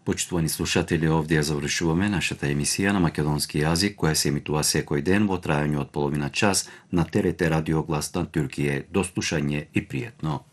Почитувани слушатели, овде ја завршуваме нашата емисија на македонски јазик, која се емитува секој ден во трајање од половина час на ТРТ Радио Глас на Туркије. До слушање и пријатно.